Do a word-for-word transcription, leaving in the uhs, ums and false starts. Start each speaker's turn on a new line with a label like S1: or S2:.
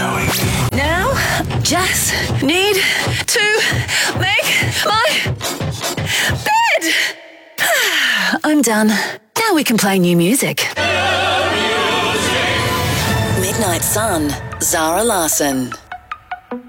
S1: going.
S2: Now, just need to make my bed. I'm done. Now we can play new music. Midnight Sun, Zara Larsson.